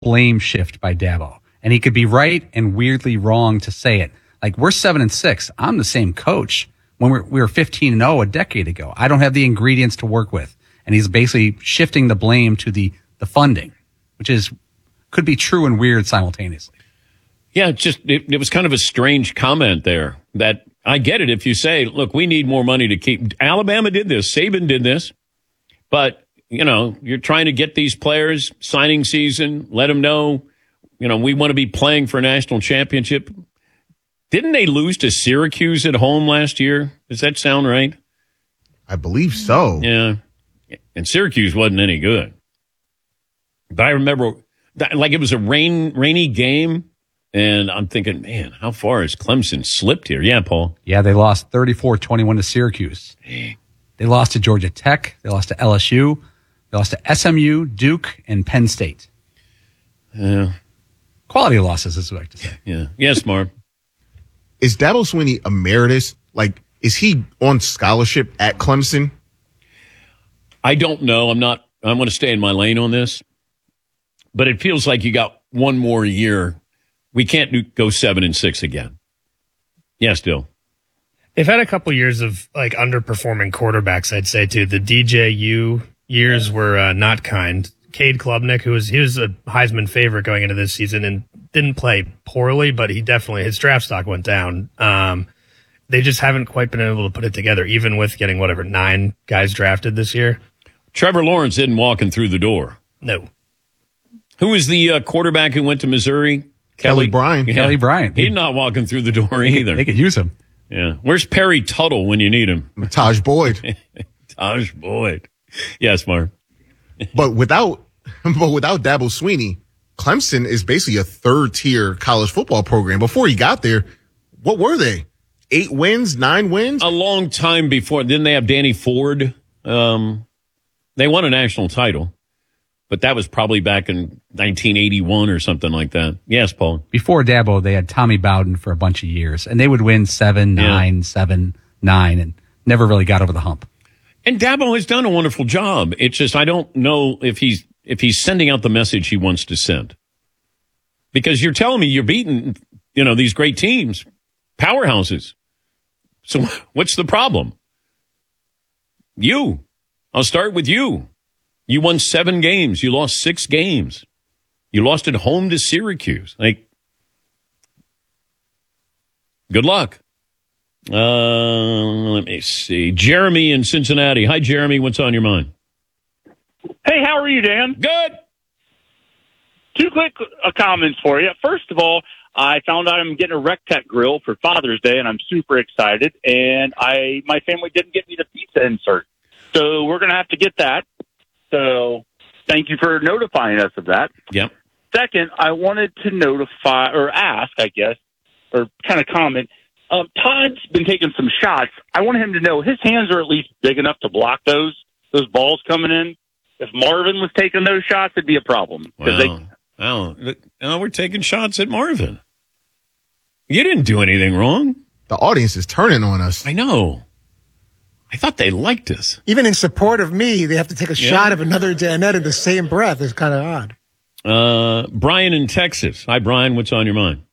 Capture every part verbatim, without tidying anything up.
blame shift by Dabo. And he could be right and weirdly wrong to say it. Like, we're seven and six. I'm the same coach when we're, we were fifteen and oh a decade ago. I don't have the ingredients to work with. And he's basically shifting the blame to the, the funding, which is could be true and weird simultaneously. Yeah, it just it, it was kind of a strange comment there. That I get it if you say, look, we need more money to keep. Alabama did this. Saban did this. But, you know, you're trying to get these players, signing season, let them know, you know, we want to be playing for a national championship. Didn't they lose to Syracuse at home last year? Does that sound right? I believe so. Yeah. And Syracuse wasn't any good. But I remember, that, like, it was a rain rainy game. And I'm thinking, man, how far has Clemson slipped here? Yeah, Paul. Yeah, they lost thirty-four twenty-one to Syracuse. Dang. They lost to Georgia Tech. They lost to L S U. They lost to S M U, Duke, and Penn State. Yeah. Quality losses, is what I like to say. Yeah. Yes, Marv. Is Dabo Swinney emeritus? Like, is he on scholarship at Clemson? I don't know. I'm not, I want to stay in my lane on this. But it feels like you got one more year. We can't do, go seven and six again. Yes, Bill. They've had a couple years of like underperforming quarterbacks, I'd say, too. The D J U years were uh, not kind. Cade Klubnik, who was he was a Heisman favorite going into this season and didn't play poorly, but he definitely his draft stock went down. Um, they just haven't quite been able to put it together, even with getting whatever nine guys drafted this year. Trevor Lawrence isn't walking through the door. No. Who was the uh, quarterback who went to Missouri? Kelly, Kelly Bryant. Yeah. Kelly Bryant. He's not walking through the door either. They could use him. Yeah. Where's Perry Tuttle when you need him? Taj Boyd. Taj Boyd. Yes, Mark. But without, but without Dabo Swinney, Clemson is basically a third tier college football program. Before he got there, what were they? Eight wins, nine wins? A long time before. Didn't they have Danny Ford? Um, they won a national title. But that was probably back in nineteen eighty-one or something like that. Yes, Paul. Before Dabo, they had Tommy Bowden for a bunch of years, and they would win seven, nine, yeah. seven, nine, and never really got over the hump. And Dabo has done a wonderful job. It's just I don't know if he's if he's sending out the message he wants to send. Because you're telling me you're beating, you know, these great teams, powerhouses. So what's the problem? You. I'll start with you. You won seven games. You lost six games. You lost at home to Syracuse. Like, good luck. Uh, let me see. Jeremy in Cincinnati. Hi, Jeremy. What's on your mind? Hey, how are you, Dan? Good. Two quick uh, comments for you. First of all, I found out I'm getting a Rectech grill for Father's Day, and I'm super excited. And I, my family didn't get me the pizza insert, so we're going to have to get that. So thank you for notifying us of that. Yep. Second, I wanted to notify or ask, I guess, or kind of comment. Um, Todd's been taking some shots. I want him to know his hands are at least big enough to block those those balls coming in. If Marvin was taking those shots, it'd be a problem. Well, they, well, no, we're taking shots at Marvin. You didn't do anything wrong. The audience is turning on us. I know. I thought they liked us. Even in support of me, they have to take a yeah. shot of another Danette in the same breath. It's kind of odd. Uh, Brian in Texas. Hi, Brian. What's on your mind?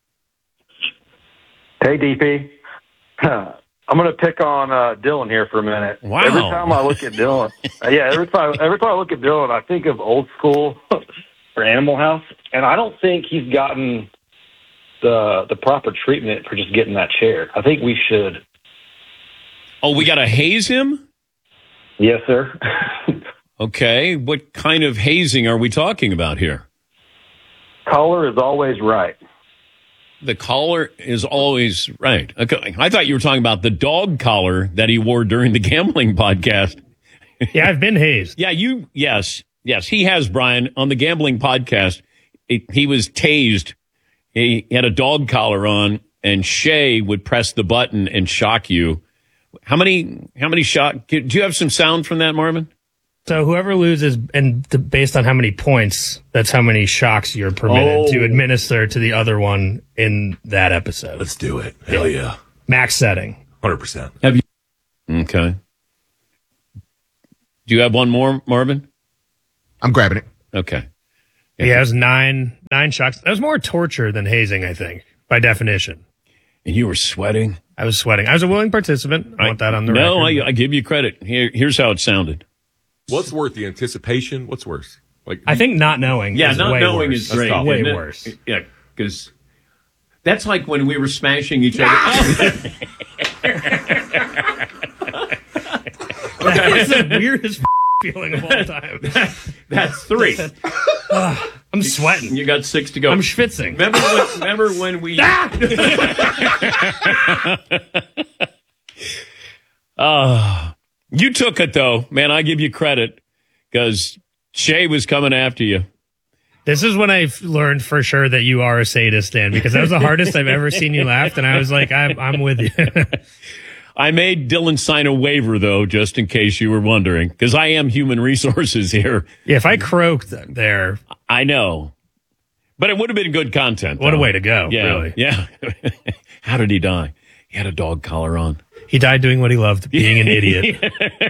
Hey, D P. I'm going to pick on uh, Dylan here for a minute. Wow. Every time I look at Dylan, uh, yeah, every time every time I look at Dylan, I think of Old School or Animal House, and I don't think he's gotten the the proper treatment for just getting that chair. I think we should. Oh, we got to haze him? Yes, sir. Okay. What kind of hazing are we talking about here? Caller is always right. The collar is always right. Okay. I thought you were talking about the dog collar that he wore during the gambling podcast. Yeah, I've been hazed. Yeah, you, yes, yes, he has, Brian. On the gambling podcast, it, he was tased. He had a dog collar on, and Shay would press the button and shock you. How many, how many shock? Do you have some sound from that, Marvin? So whoever loses, and to, based on how many points, that's how many shocks you're permitted oh. to administer to the other one in that episode. Let's do it. Hell yeah. Max setting. one hundred percent. Have you? Okay. Do you have one more, Marvin? I'm grabbing it. Okay. Yeah, it was nine nine shocks. That was more torture than hazing, I think, by definition. And you were sweating? I was sweating. I was a willing participant. I, I want that on the no, record. No, I, I give you credit. Here, here's how it sounded. What's worse, the anticipation? What's worse? Like I think not knowing. Yeah, is not way knowing worse. is great. That's way isn't it? worse. Yeah, because that's like when we were smashing each other. That's the weirdest feeling of all time. That's three. uh, I'm sweating. You got six to go. I'm schwitzing. Remember when, remember when we... uh, you took it, though. Man, I give you credit because Shay was coming after you. This is when I learned for sure that you are a sadist, Dan, because that was the hardest I've ever seen you laugh, and I was like, I'm, I'm with you. I made Dylan sign a waiver, though, just in case you were wondering, because I am human resources here. Yeah, if I croaked there. I know. But it would have been good content. What though. a way to go, yeah, really. Yeah. How did he die? He had a dog collar on. He died doing what he loved, being an idiot.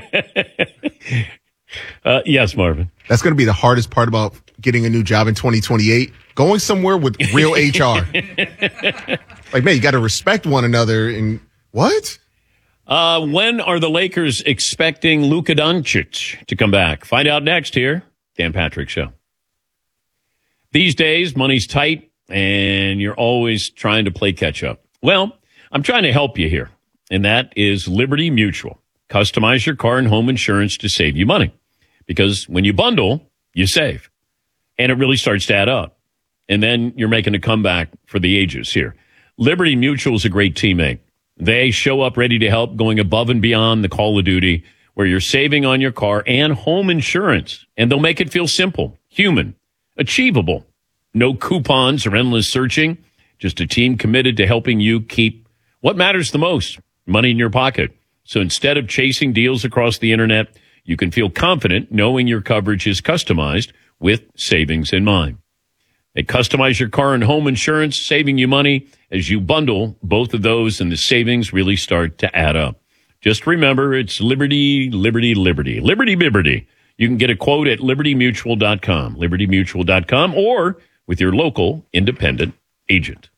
uh, yes, Marvin. That's going to be the hardest part about getting a new job in twenty twenty-eight. Going somewhere with real H R. Like, man, you got to respect one another. And what? Uh, when are the Lakers expecting Luka Doncic to come back? Find out next here. Dan Patrick Show. These days, money's tight, and you're always trying to play catch up. Well, I'm trying to help you here, and that is Liberty Mutual. Customize your car and home insurance to save you money. Because when you bundle, you save. And it really starts to add up. And then you're making a comeback for the ages here. Liberty Mutual is a great teammate. They show up ready to help, going above and beyond the call of duty, where you're saving on your car and home insurance. And they'll make it feel simple, human, achievable. No coupons or endless searching. Just a team committed to helping you keep what matters the most, money in your pocket. So instead of chasing deals across the internet, you can feel confident knowing your coverage is customized with savings in mind. They customize your car and home insurance, saving you money as you bundle both of those, and the savings really start to add up. Just remember, it's Liberty, Liberty, Liberty. Liberty Bibberty. You can get a quote at liberty mutual dot com, liberty mutual dot com, or with your local independent agent.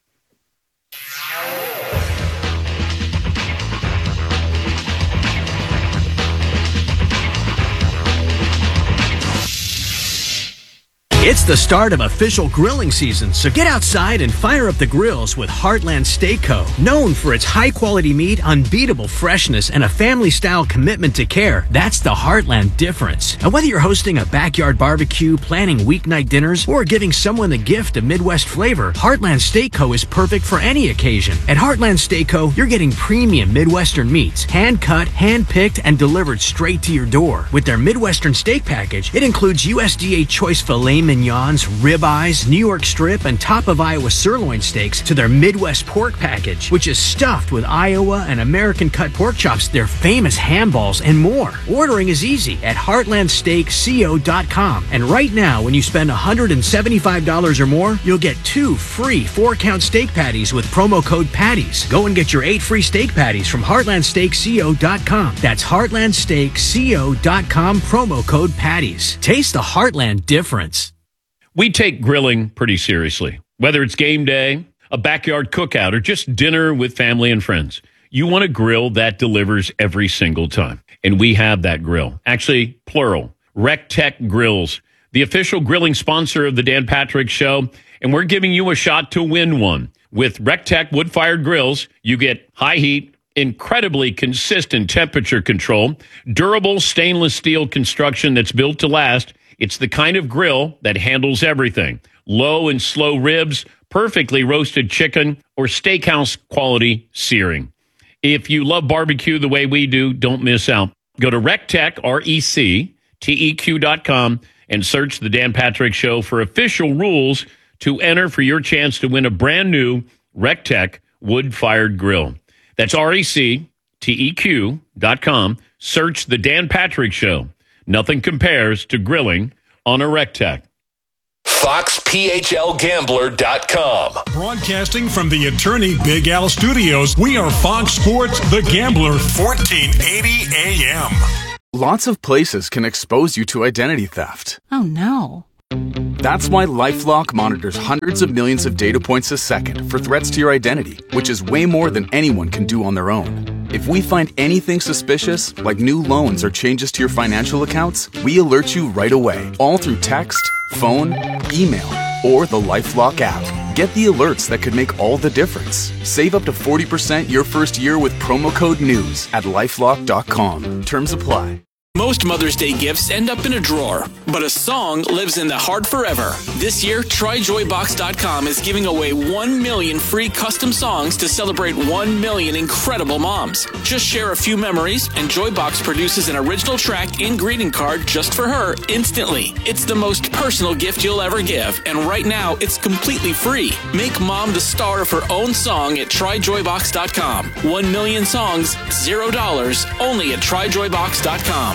It's the start of official grilling season, so get outside and fire up the grills with Heartland Steak Co. Known for its high-quality meat, unbeatable freshness, and a family-style commitment to care, that's the Heartland difference. And whether you're hosting a backyard barbecue, planning weeknight dinners, or giving someone the gift of Midwest flavor, Heartland Steak Co. is perfect for any occasion. At Heartland Steak Co., you're getting premium Midwestern meats, hand-cut, hand-picked, and delivered straight to your door. With their Midwestern steak package, it includes U S D A choice filet mignons, ribeyes, New York strip, and top of Iowa sirloin steaks to their Midwest pork package, which is stuffed with Iowa and American cut pork chops, their famous ham balls, and more. Ordering is easy at heartland steak co dot com. And right now, when you spend one hundred seventy-five dollars or more, you'll get two free four-count steak patties with promo code PATTIES. Go and get your eight free steak patties from heartland steak co dot com. That's heartland steak co dot com, promo code PATTIES. Taste the Heartland difference. We take grilling pretty seriously. Whether it's game day, a backyard cookout, or just dinner with family and friends, you want a grill that delivers every single time. And we have that grill. Actually, plural. RecTech Grills, the official grilling sponsor of the Dan Patrick Show. And we're giving you a shot to win one. With RecTech wood-fired grills, you get high heat, incredibly consistent temperature control, durable stainless steel construction that's built to last. It's the kind of grill that handles everything. Low and slow ribs, perfectly roasted chicken, or steakhouse quality searing. If you love barbecue the way we do, don't miss out. Go to RecTech, R E C T E Q dot com, and search the Dan Patrick Show for official rules to enter for your chance to win a brand new RecTech wood-fired grill. That's R E C T E Q dot com. Search the Dan Patrick Show. Nothing compares to grilling on a RecTech. Fox P H L Gambler dot com. Broadcasting from the Attorney Big Al Studios, we are Fox Sports The Gambler, fourteen eighty A M. Lots of places can expose you to identity theft. Oh, no. That's why LifeLock monitors hundreds of millions of data points a second for threats to your identity, which is way more than anyone can do on their own. If we find anything suspicious, like new loans or changes to your financial accounts, we alert you right away, all through text, phone, email, or the LifeLock app. Get the alerts that could make all the difference. Save up to forty percent your first year with promo code NEWS at lifelock dot com. Terms apply. Most Mother's Day gifts end up in a drawer, but a song lives in the heart forever. This year, try joy box dot com is giving away one million free custom songs to celebrate one million incredible moms. Just share a few memories, and Joybox produces an original track and greeting card just for her instantly. It's the most personal gift you'll ever give, and right now, it's completely free. Make mom the star of her own song at try joy box dot com. One million songs, zero dollars, only at try joy box dot com.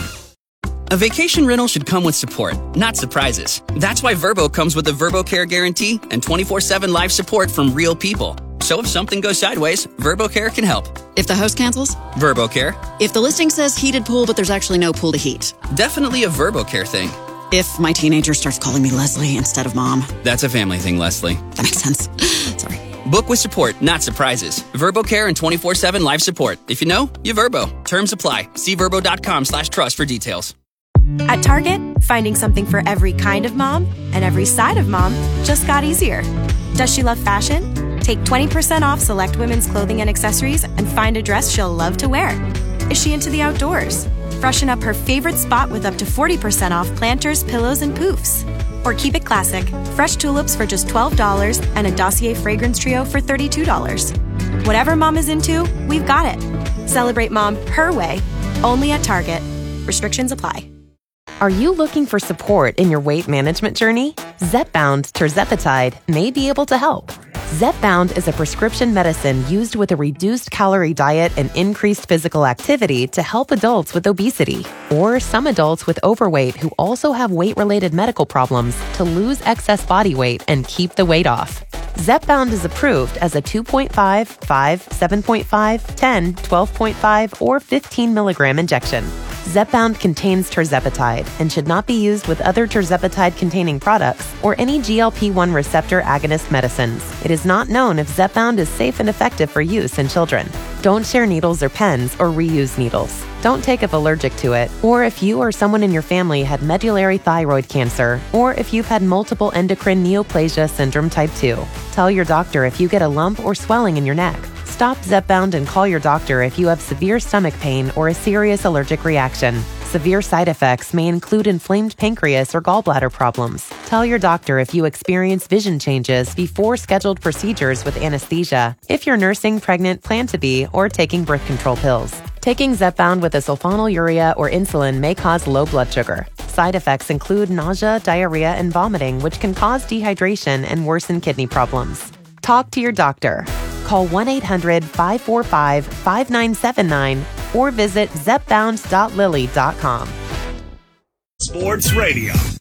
A vacation rental should come with support, not surprises. That's why Verbo comes with a Verbo Care guarantee and twenty-four seven live support from real people. So if something goes sideways, Verbo Care can help. If the host cancels? Verbo Care. If the listing says heated pool, but there's actually no pool to heat? Definitely a Verbo Care thing. If my teenager starts calling me Leslie instead of Mom? That's a family thing, Leslie. That makes sense. Sorry. Book with support, not surprises. Verbo Care and twenty-four seven live support. If you know, you Verbo. Terms apply. See verbo dot com slash trust for details. At Target, finding something for every kind of mom and every side of mom just got easier. Does she love fashion? Take twenty percent off select women's clothing and accessories and find a dress she'll love to wear. Is she into the outdoors? Freshen up her favorite spot with up to forty percent off planters, pillows, and poofs. Or keep it classic, fresh tulips for just twelve dollars and a Dossier fragrance trio for thirty-two dollars. Whatever mom is into, we've got it. Celebrate mom her way, only at Target. Restrictions apply. Are you looking for support in your weight management journey? Zepbound tirzepatide may be able to help. Zepbound is a prescription medicine used with a reduced calorie diet and increased physical activity to help adults with obesity, or some adults with overweight who also have weight-related medical problems to lose excess body weight and keep the weight off. Zepbound is approved as a two point five, five, seven point five, ten, twelve point five, or fifteen milligram injection. Zepbound contains tirzepatide and should not be used with other tirzepatide-containing products or any G L P one receptor agonist medicines. It is not known if Zepbound is safe and effective for use in children. Don't share needles or pens or reuse needles. Don't take if allergic to it, or if you or someone in your family had medullary thyroid cancer, or if you've had multiple endocrine neoplasia syndrome type two. Tell your doctor if you get a lump or swelling in your neck. Stop Zepbound and call your doctor if you have severe stomach pain or a serious allergic reaction. Severe side effects may include inflamed pancreas or gallbladder problems. Tell your doctor if you experience vision changes before scheduled procedures with anesthesia, if you're nursing, pregnant, plan to be, or taking birth control pills. Taking Zepbound with a sulfonylurea or insulin may cause low blood sugar. Side effects include nausea, diarrhea, and vomiting, which can cause dehydration and worsen kidney problems. Talk to your doctor. Call one eight hundred, five four five, five nine seven nine or visit zepbound dot lilly dot com. Sports Radio,